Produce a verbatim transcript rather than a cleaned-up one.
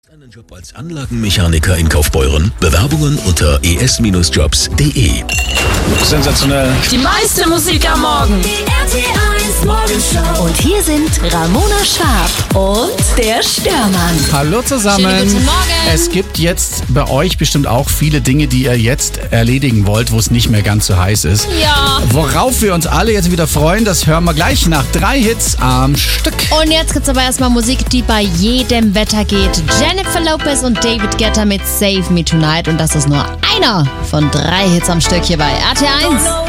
Einen Job als Anlagenmechaniker in Kaufbeuren? Bewerbungen unter e s Bindestrich jobs punkt d e. Sensationell. Die meiste Musik am Morgen. Die R T eins Morgenshow. Und hier sind Ramona Schwab und der Störmann. Hallo zusammen. Schönen guten Morgen. Es gibt jetzt bei euch bestimmt auch viele Dinge, die ihr jetzt erledigen wollt, wo es nicht mehr ganz so heiß ist. Ja. Worauf wir uns alle jetzt wieder freuen, das hören wir gleich nach drei Hits am Stück. Und jetzt gibt's aber erstmal Musik, die bei jedem Wetter geht. Jennifer Lopez und David Guetta mit Save Me Tonight. Und das ist nur einer von drei Hits am Stück hier bei R T eins.